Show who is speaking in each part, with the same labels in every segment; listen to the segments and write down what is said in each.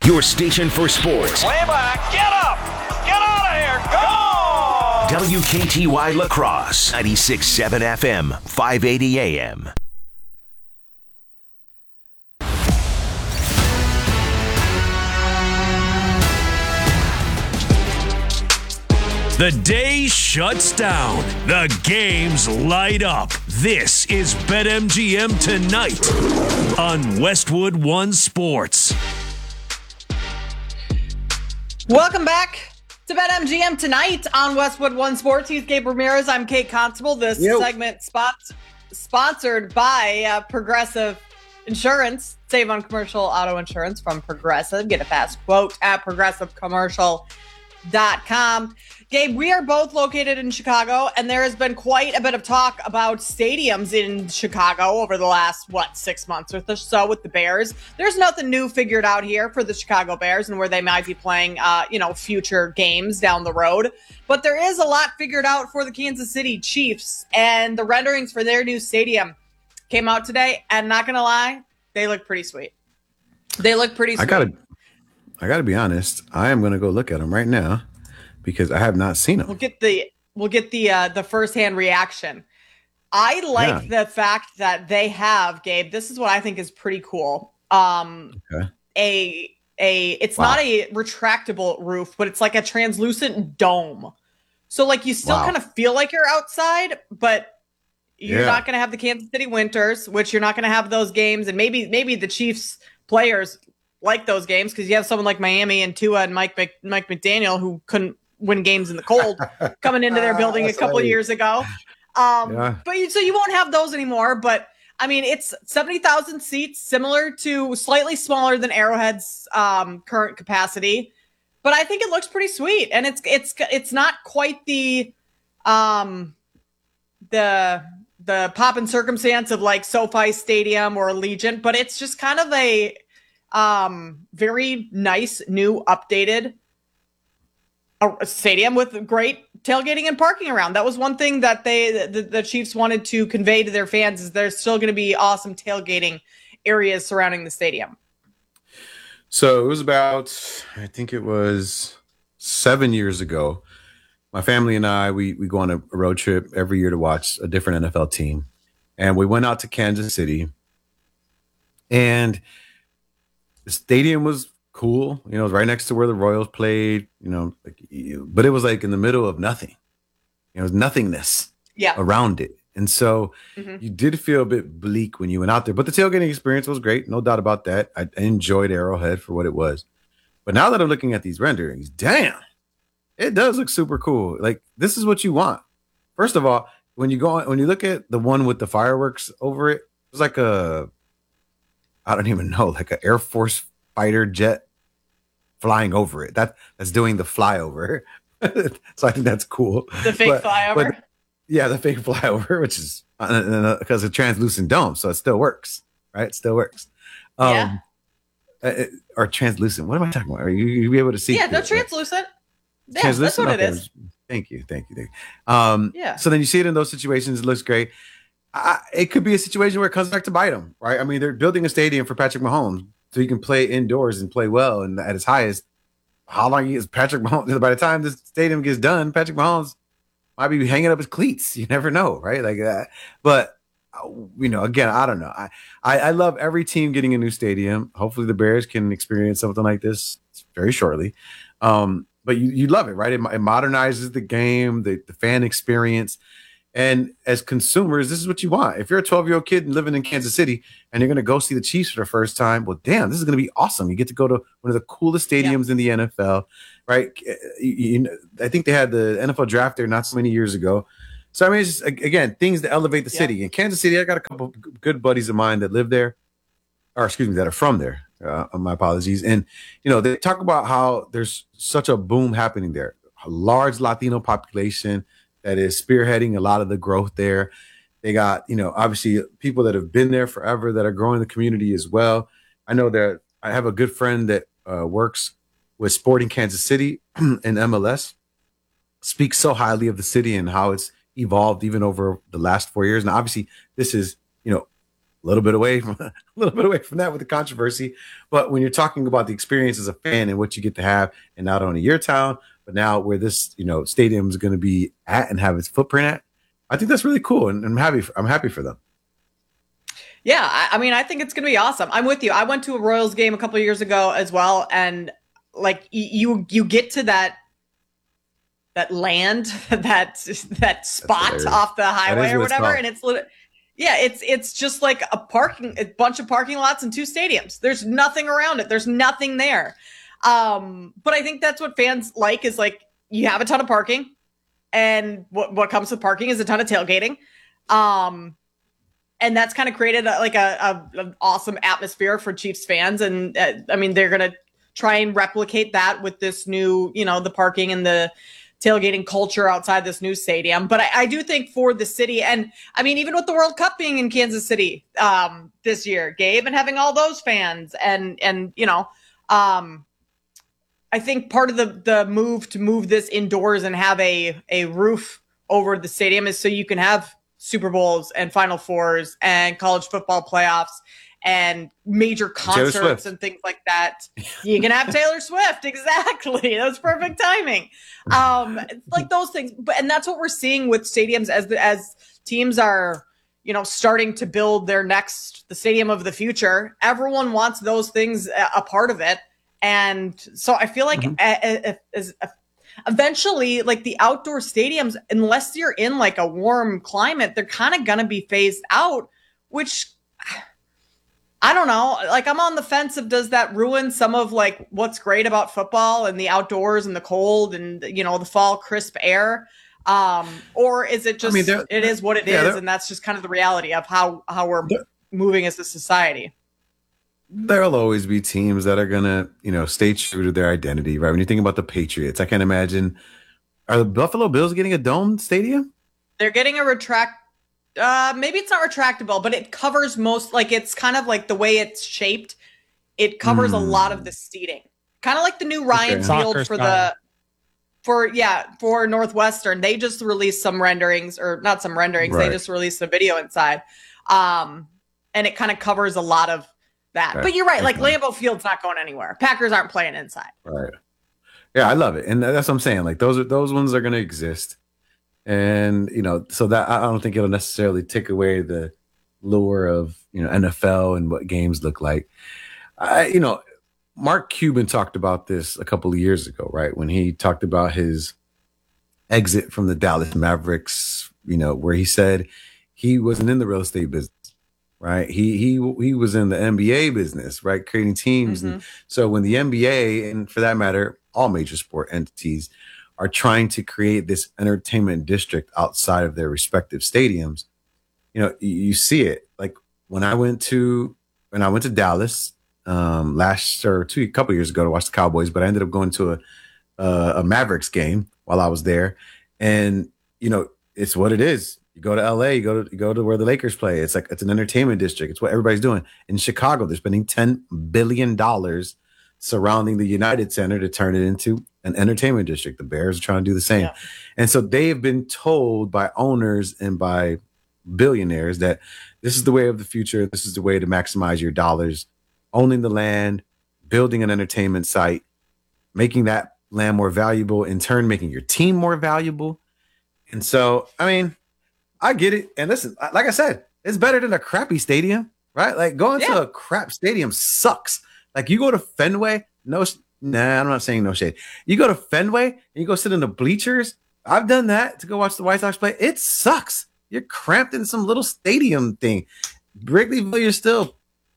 Speaker 1: Your station for sports.
Speaker 2: Way back. Get up. Get out of here. Go.
Speaker 1: WKTY La Crosse, 96.7 FM, 580 AM.
Speaker 3: The day shuts down. The games light up. This is BetMGM Tonight on Westwood One Sports.
Speaker 4: Welcome back to BetMGM Tonight on Westwood One Sports. He's Gabe Ramirez. I'm Kate Constable. This segment sponsored by Progressive Insurance. Save on commercial auto insurance from Progressive. Get a fast quote at progressivecommercial.com. Gabe, we are both located in Chicago, and there has been quite a bit of talk about stadiums in Chicago over the last, 6 months or so with the Bears. There's nothing new figured out here for the Chicago Bears and where they might be playing, future games down the road. But there is a lot figured out for the Kansas City Chiefs, and the renderings for their new stadium came out today, and not going to lie, they look pretty sweet. They look pretty sweet.
Speaker 5: I gotta be honest. I am going to go look at them right now, because I have not seen them.
Speaker 4: We'll get the firsthand reaction. I like the fact that they have, Gabe. This is what I think is pretty cool. It's not a retractable roof, but it's like a translucent dome. So like you still kind of feel like you're outside, but you're not going to have the Kansas City winters, which you're not going to have those games. And maybe the Chiefs players like those games because you have someone like Miami and Tua and Mike McDaniel who couldn't win games in the cold coming into their building a couple of years ago. So you won't have those anymore. But I mean, it's 70,000 seats, slightly smaller than Arrowhead's current capacity. But I think it looks pretty sweet, and it's not quite the pomp and circumstance of like SoFi Stadium or Allegiant, but it's just kind of a very nice new updated a stadium with great tailgating and parking around. That was one thing that the Chiefs wanted to convey to their fans is there's still going to be awesome tailgating areas surrounding the stadium.
Speaker 5: So it was I think it was 7 years ago. My family and I, we go on a road trip every year to watch a different NFL team. And we went out to Kansas City, and the stadium was cool. It was right next to where the Royals played, but it was like in the middle of nothing. It was nothingness around it. And so you did feel a bit bleak when you went out there, but the tailgating experience was great. No doubt about that. I enjoyed Arrowhead for what it was. But now that I'm looking at these renderings, damn, it does look super cool. Like, this is what you want. First of all, when you look at the one with the fireworks over it, it's like I don't even know, like an Air Force fighter jet flying over it. That's doing the flyover. So I think that's cool.
Speaker 4: The fake flyover.
Speaker 5: The fake flyover, which is because of translucent dome, so it still works, right? It still works. Or translucent. What am I talking about? Are you be able to see?
Speaker 4: Yeah, no, translucent. Yeah,
Speaker 5: translucent?
Speaker 4: that's what it is.
Speaker 5: Thank you. So then you see it in those situations. It looks great. It could be a situation where it comes back to bite them, right? I mean, they're building a stadium for Patrick Mahomes so he can play indoors and play well and at his highest. How long is Patrick Mahomes? By the time this stadium gets done, Patrick Mahomes might be hanging up his cleats. You never know, right? Like that. But, again, I don't know. I love every team getting a new stadium. Hopefully the Bears can experience something like this very shortly. But you love it, right? It modernizes the game, the fan experience. And as consumers, this is what you want. If you're a 12-year-old kid living in Kansas City and you're going to go see the Chiefs for the first time, well, damn, this is going to be awesome. You get to go to one of the coolest stadiums in the NFL, right? I think they had the NFL draft there not so many years ago. So, I mean, it's just, again, things that elevate the city. In Kansas City, I got a couple good buddies of mine that live there, that are from there. My apologies. And, they talk about how there's such a boom happening there. A large Latino population that is spearheading a lot of the growth there. They got, obviously people that have been there forever that are growing the community as well. I know that I have a good friend that works with Sporting Kansas City in MLS, speaks so highly of the city and how it's evolved even over the last 4 years. And obviously this is, a little bit away from that with the controversy. But when you're talking about the experience as a fan and what you get to have, and not only your town, but now where this stadium is going to be at and have its footprint at, I think that's really cool, and I'm happy for them.
Speaker 4: Yeah, I mean, I think it's going to be awesome. I'm with you. I went to a Royals game a couple of years ago as well, and like you get to that land, that spot off the highway or whatever, and it's just like a bunch of parking lots and two stadiums. There's nothing around it. There's nothing there. But I think that's what fans like, is like you have a ton of parking, and what comes with parking is a ton of tailgating. And that's kind of created an awesome atmosphere for Chiefs fans. And I mean, they're going to try and replicate that with this new, the parking and the tailgating culture outside this new stadium. But I do think for the city, and I mean, even with the World Cup being in Kansas City this year, Gabe, and having all those fans and I think part of the move to move this indoors and have a roof over the stadium is so you can have Super Bowls and Final Fours and college football playoffs and major concerts and things like that. You can have Taylor Swift. Exactly. That was perfect timing. It's like those things. And that's what we're seeing with stadiums as teams are, starting to build the stadium of the future. Everyone wants those things a part of it. And so I feel like eventually, like the outdoor stadiums, unless you're in like a warm climate, they're kind of going to be phased out, which I don't know. Like I'm on the fence of, does that ruin some of like what's great about football and the outdoors and the cold and, the fall crisp air? Or is it just, it is what it is. And that's just kind of the reality of how we're moving as a society.
Speaker 5: There'll always be teams that are going to, stay true to their identity, right? When you think about the Patriots, I can't imagine, are the Buffalo Bills getting a domed stadium?
Speaker 4: They're getting a maybe it's not retractable, but it covers it's kind of like the way it's shaped. It covers a lot of the seating. Kind of like the new Ryan Field for Northwestern. They just released some renderings, or not some renderings. Right. They just released a video inside. And it kind of covers a lot of that. Right. But you're right. Like Lambeau Field's not going anywhere. Packers aren't playing inside.
Speaker 5: Right. Yeah, I love it. And that's what I'm saying. Like those ones are going to exist. And, so that I don't think it'll necessarily take away the lure of, NFL and what games look like. Mark Cuban talked about this a couple of years ago, right? When he talked about his exit from the Dallas Mavericks, where he said he wasn't in the real estate business. Right. He was in the NBA business, right? Creating teams. Mm-hmm. And so when the NBA, and for that matter, all major sport entities, are trying to create this entertainment district outside of their respective stadiums, you see it. Like when I went to Dallas a couple years ago to watch the Cowboys, but I ended up going to a Mavericks game while I was there. And, it's what it is. You go to LA, you go to where the Lakers play. It's an entertainment district. It's what everybody's doing. In Chicago, they're spending $10 billion surrounding the United Center to turn it into an entertainment district. The Bears are trying to do the same. Yeah. And so they have been told by owners and by billionaires that this is the way of the future. This is the way to maximize your dollars, owning the land, building an entertainment site, making that land more valuable, in turn, making your team more valuable. And so, I mean, I get it. And listen, like I said, it's better than a crappy stadium, right? Like going to a crap stadium sucks. Like you go to Fenway, I'm not saying no shade. You go to Fenway and you go sit in the bleachers. I've done that to go watch the White Sox play. It sucks. You're cramped in some little stadium thing. Wrigleyville, you're still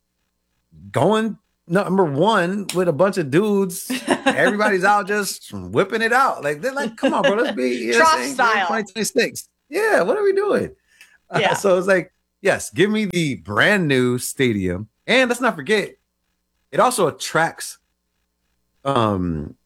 Speaker 5: going number one with a bunch of dudes. Everybody's out just whipping it out. Like they're like, come on, bro, let's be
Speaker 4: drop style
Speaker 5: 2026. Yeah, what are we doing? Yeah. So it's like, yes, give me the brand new stadium. And let's not forget, it also attracts talent,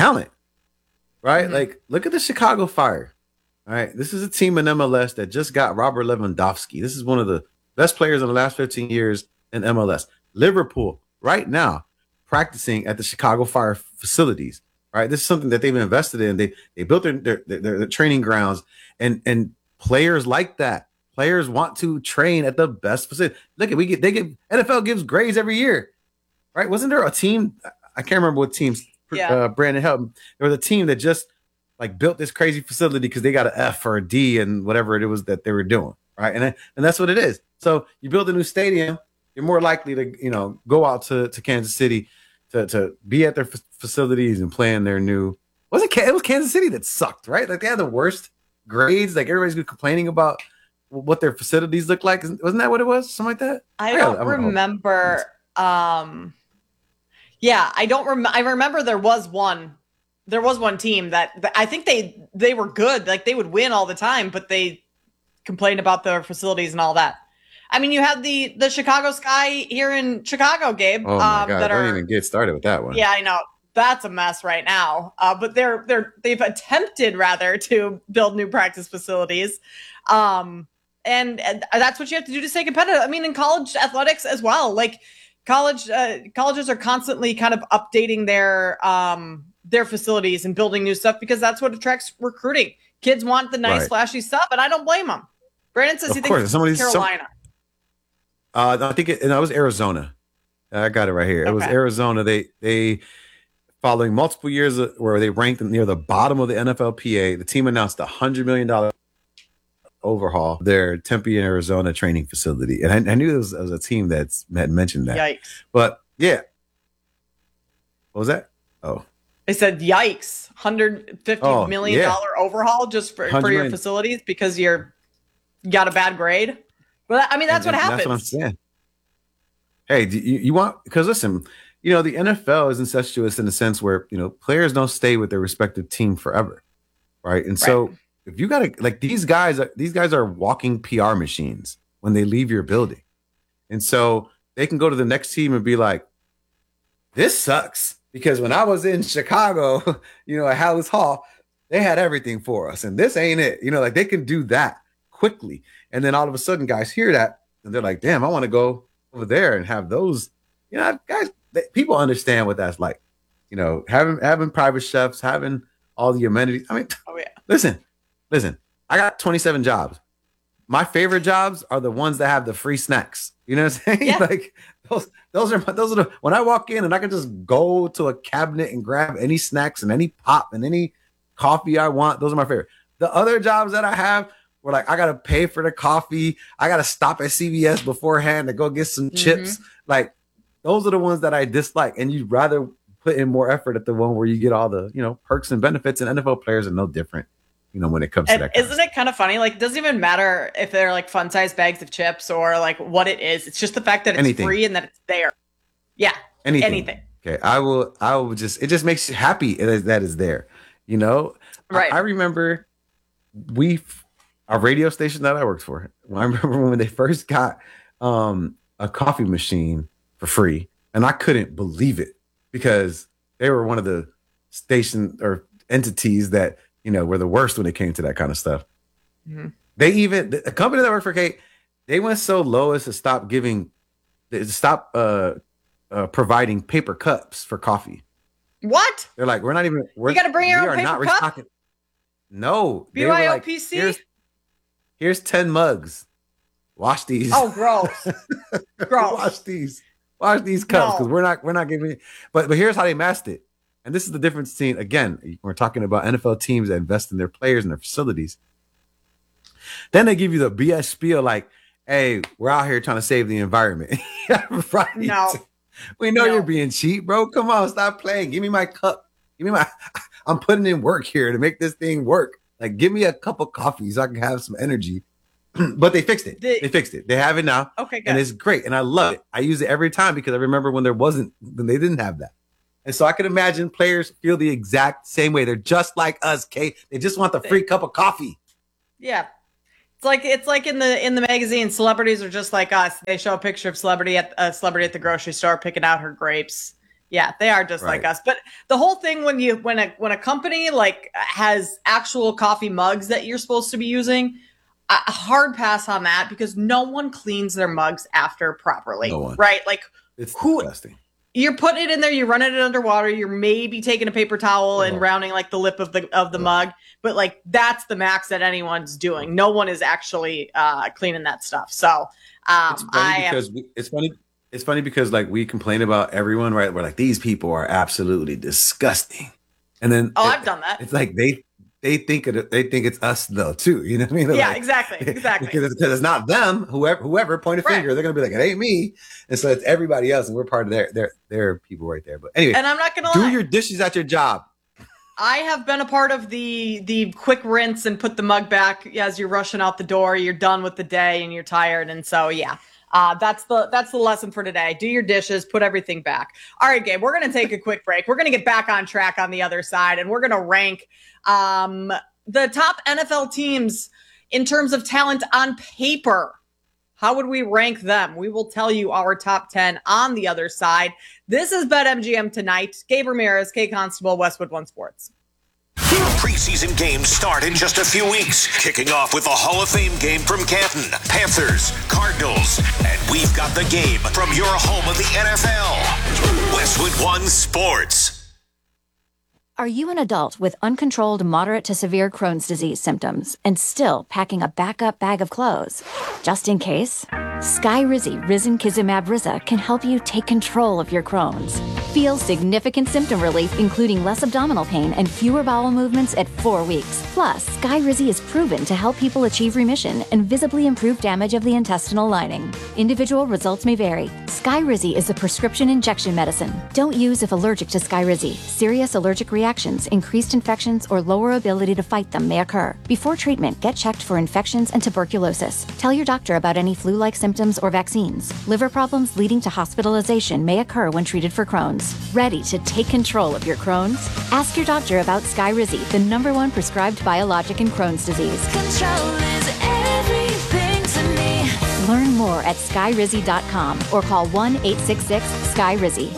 Speaker 5: right? Mm-hmm. Like, look at the Chicago Fire. All right. This is a team in MLS that just got Robert Lewandowski. This is one of the best players in the last 15 years in MLS. Liverpool, right now, practicing at the Chicago Fire facilities. Right, this is something that they've invested in. They built their training grounds, and players like that players want to train at the best facility. Look, NFL gives grades every year, right? Wasn't there a team? I can't remember what teams.
Speaker 4: Yeah.
Speaker 5: Brandon helped. There was a team that just like built this crazy facility because they got an F or a D and whatever it was that they were doing, right? And that's what it is. So you build a new stadium, you're more likely to go out to Kansas City to be at their facilities and play in their new. It was Kansas City that sucked, right? Like they had the worst grades. Like everybody's complaining about what their facilities look like. Wasn't that what it was? Something like that.
Speaker 4: I don't remember. Yeah, I don't remember. I remember there was one team that I think they were good. Like they would win all the time, but they complained about their facilities and all that. I mean, you have the Chicago Sky here in Chicago, Gabe.
Speaker 5: Oh my God! Don't even get started with that one.
Speaker 4: Yeah, I know. That's a mess right now. But they've attempted rather to build new practice facilities. And that's what you have to do to stay competitive. I mean, in college athletics as well, like colleges are constantly kind of updating their facilities and building new stuff because that's what attracts recruiting. Kids want the nice, flashy stuff, and I don't blame them. Brandon says he thinks it's Carolina.
Speaker 5: I think it was Arizona. I got it right here. It was Arizona. They following multiple years where they ranked near the bottom of the NFLPA, the team announced a $100 million overhaul their Tempe, Arizona training facility. And I knew it was a team that had mentioned that.
Speaker 4: Yikes.
Speaker 5: But yeah. What was that? Oh.
Speaker 4: They said, yikes, $150 million overhaul just for your facilities because you got a bad grade. Well, I mean, that's what happens. That's what I'm saying.
Speaker 5: Hey, you want, because listen, the NFL is incestuous in the sense where, players don't stay with their respective team forever. Right. And so if you got to, like, these guys are walking PR machines when they leave your building. And so they can go to the next team and be like, this sucks. Because when I was in Chicago, at Hallis Hall, they had everything for us. And this ain't it. Like they can do that quickly. And then all of a sudden guys hear that and they're like, damn, I want to go over there and have those, guys, people understand what that's like, having private chefs, having all the amenities. I mean, listen, I got 27 jobs. My favorite jobs are the ones that have the free snacks. You know what I'm saying? Yeah. Like those are the, when I walk in and I can just go to a cabinet and grab any snacks and any pop and any coffee I want. Those are my favorite. The other jobs that I have were like, I got to pay for the coffee. I got to stop at CVS beforehand to go get some chips. Like those are the ones that I dislike. And you'd rather put in more effort at the one where you get all the, perks and benefits, and NFL players are no different. When it comes to that.
Speaker 4: Isn't it kind of funny? Like, it doesn't even matter if they're like fun size bags of chips or like what it is. It's just the fact that it's free and that it's there. Yeah. Anything.
Speaker 5: Okay. I will just, it just makes you happy that is there. Right. I remember our radio station that I worked for. I remember when they first got a coffee machine for free, and I couldn't believe it because they were one of the station or entities that, were the worst when it came to that kind of stuff. Mm-hmm. The company that worked for Kate, they went so low as to stop providing paper cups for coffee.
Speaker 4: What?
Speaker 5: They're like, you
Speaker 4: got to bring your own paper cup?
Speaker 5: No.
Speaker 4: BYOPC?
Speaker 5: Like, here's 10 mugs. Wash these.
Speaker 4: Oh, gross.
Speaker 5: Gross. Wash these cups because we're not giving it. But here's how they masked it. And this is the difference between, again, we're talking about NFL teams that invest in their players and their facilities. Then they give you the BS spiel like, hey, we're out here trying to save the environment. Right?
Speaker 4: No.
Speaker 5: We know you're being cheap, bro. Come on, stop playing. Give me my cup. I'm putting in work here to make this thing work. Like, give me a cup of coffee so I can have some energy. But they fixed it. They fixed it. They have it now.
Speaker 4: Okay, good.
Speaker 5: And it's great. And I love it. I use it every time because I remember when they didn't have that. And so I can imagine players feel the exact same way. They're just like us, Kate. They just want the free cup of coffee.
Speaker 4: Yeah. It's like in the magazine, celebrities are just like us. They show a picture of celebrity at the grocery store picking out her grapes. Yeah, they are just like us. But the whole thing when a company like has actual coffee mugs that you're supposed to be using, a hard pass on that because no one cleans their mugs after properly.
Speaker 5: No one.
Speaker 4: Right? Like
Speaker 5: it's disgusting.
Speaker 4: You're putting it in there. You're running it underwater. You're maybe taking a paper towel and rounding like the lip of the mug. But like that's the max that anyone's doing. No one is actually cleaning that stuff. So
Speaker 5: it's funny because like we complain about everyone, right? We're like, these people are absolutely disgusting. And then
Speaker 4: I've done that.
Speaker 5: It's like they think it's us though too. You know what I mean? They're like,
Speaker 4: exactly.
Speaker 5: because it's not them. Whoever point a finger, they're gonna be like, it ain't me. And so it's everybody else, and we're part of their people right there. But anyway,
Speaker 4: and I'm not gonna
Speaker 5: do your dishes at your job.
Speaker 4: I have been a part of the quick rinse and put the mug back as you're rushing out the door. You're done with the day and you're tired, and so that's the lesson for today. Do your dishes, put everything back. All right, Gabe, we're going to take a quick break. We're going to get back on track on the other side, and we're going to rank the top NFL teams in terms of talent on paper. How would we rank them? We will tell you our top 10 on the other side. This is BetMGM Tonight. Gabe Ramirez, Kay Constable, Westwood One Sports.
Speaker 1: Preseason games start in just a few weeks, kicking off with the Hall of Fame game from Canton, Panthers, Cardinals, and we've got the game from your home of the NFL, Westwood One Sports.
Speaker 6: Are you an adult with uncontrolled moderate to severe Crohn's disease symptoms and still packing a backup bag of clothes? Just in case, Skyrizi Risankizumab Riza can help you take control of your Crohn's. Feel significant symptom relief, including less abdominal pain and fewer bowel movements at 4 weeks. Plus, Skyrizi is proven to help people achieve remission and visibly improve damage of the intestinal lining. Individual results may vary. Skyrizi is a prescription injection medicine. Don't use if allergic to Skyrizi. Serious allergic reactions, increased infections, or lower ability to fight them may occur. Before treatment, get checked for infections and tuberculosis. Tell your doctor about any flu-like symptoms or vaccines. Liver problems leading to hospitalization may occur when treated for Crohn's. Ready to take control of your Crohn's? Ask your doctor about Skyrizi, the #1 prescribed biologic in Crohn's disease.
Speaker 7: Control is everything to me.
Speaker 6: Learn more at skyrizi.com or call 1-866-SKYRIZI.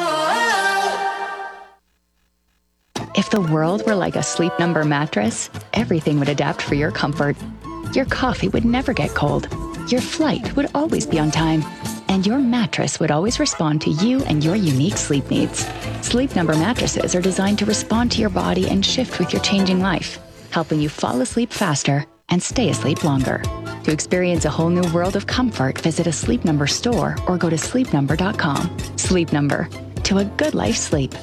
Speaker 8: If the world were like a Sleep Number mattress, everything would adapt for your comfort. Your coffee would never get cold. Your flight would always be on time. And your mattress would always respond to you and your unique sleep needs. Sleep Number mattresses are designed to respond to your body and shift with your changing life, helping you fall asleep faster and stay asleep longer. To experience a whole new world of comfort, visit a Sleep Number store or go to sleepnumber.com. Sleep Number. To a good life sleep.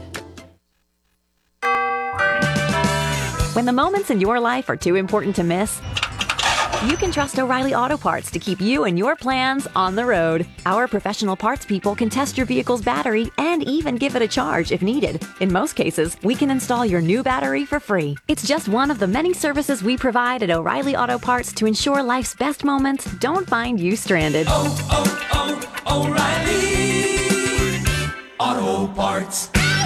Speaker 9: When the moments in your life are too important to miss, you can trust O'Reilly Auto Parts to keep you and your plans on the road. Our professional parts people can test your vehicle's battery and even give it a charge if needed. In most cases, we can install your new battery for free. It's just one of the many services we provide at O'Reilly Auto Parts to ensure life's best moments don't find you stranded.
Speaker 2: O'Reilly Auto Parts.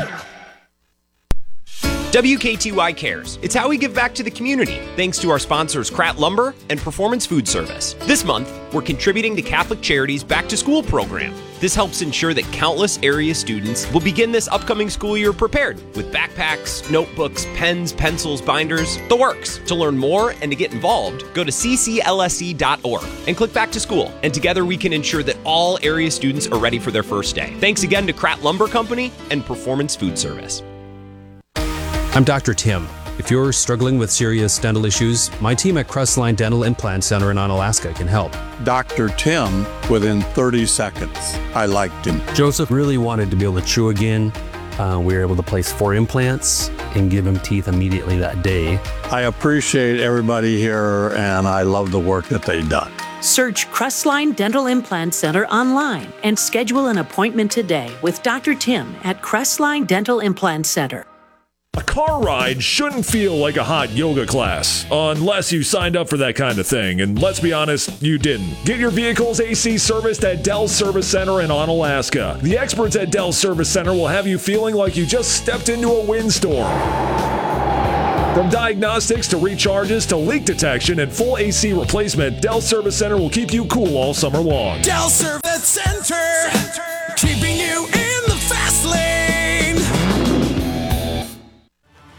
Speaker 10: WKTY cares. It's how we give back to the community, thanks to our sponsors Kratt Lumber and Performance Food Service. This month, we're contributing to Catholic Charities' Back to School program. This helps ensure that countless area students will begin this upcoming school year prepared with backpacks, notebooks, pens, pencils, binders, the works. To learn more and to get involved, go to cclse.org and click Back to School. And together we can ensure that all area students are ready for their first day. Thanks again to Kratt Lumber Company and Performance Food Service.
Speaker 11: I'm Dr. Tim. If you're struggling with serious dental issues, my team at Crestline Dental Implant Center in Onalaska can help.
Speaker 12: Dr. Tim, within 30 seconds, I liked him.
Speaker 11: Joseph really wanted to be able to chew again. We were able to place 4 implants and give him teeth immediately that day.
Speaker 12: I appreciate everybody here, and I love the work that they've done.
Speaker 13: Search Crestline Dental Implant Center online and schedule an appointment today with Dr. Tim at Crestline Dental Implant Center.
Speaker 3: A car ride shouldn't feel like a hot yoga class, unless you signed up for that kind of thing, and let's be honest, you didn't. Get your vehicle's AC serviced at Dell Service Center in Onalaska. The experts at Dell Service Center will have you feeling like you just stepped into a windstorm. From diagnostics to recharges to leak detection and full AC replacement, Dell Service Center will keep you cool all summer long.
Speaker 2: Dell Service Center. Keeping you in the fast lane.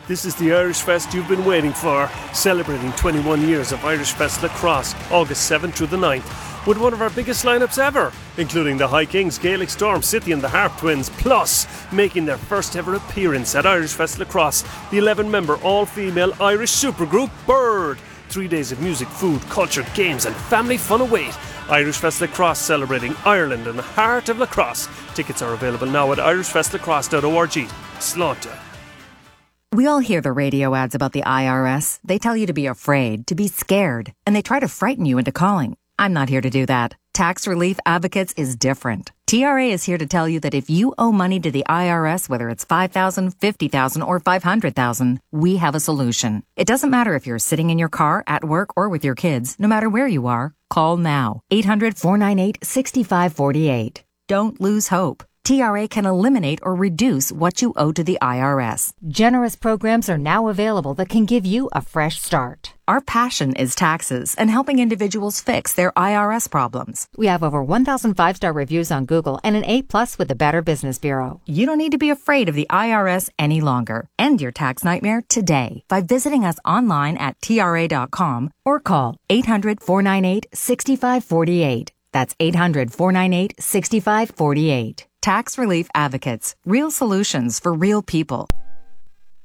Speaker 14: This is the Irish Fest you've been waiting for, celebrating 21 years of Irish Fest Lacrosse, August 7th through the 9th, with one of our biggest lineups ever, including the High Kings, Gaelic Storm, City and the Harp Twins, plus making their first ever appearance at Irish Fest Lacrosse, the 11-member all-female Irish supergroup Bird. 3 days of music, food, culture, games and family fun await. Irish Fest Lacrosse, celebrating Ireland and the heart of lacrosse. Tickets are available now at irishfestlacrosse.org. Slaughter.
Speaker 15: We all hear the radio ads about the IRS. They tell you to be afraid, to be scared, and they try to frighten you into calling. I'm not here to do that. Tax Relief Advocates is different. TRA is here to tell you that if you owe money to the IRS, whether it's $5,000, $50,000, or $500,000, we have a solution. It doesn't matter if you're sitting in your car, at work, or with your kids. No matter where you are, call now. 800-498-6548. Don't lose hope. TRA can eliminate or reduce what you owe to the IRS.
Speaker 6: Generous programs are now available that can give you a fresh start.
Speaker 15: Our passion is taxes and helping individuals fix their IRS problems.
Speaker 6: We have over 1,000 5-star reviews on Google and an A+ with the Better Business Bureau.
Speaker 15: You don't need to be afraid of the IRS any longer. End your tax nightmare today by visiting us online at TRA.com or call 800-498-6548. That's 800-498-6548. Tax Relief Advocates. Real solutions for real people.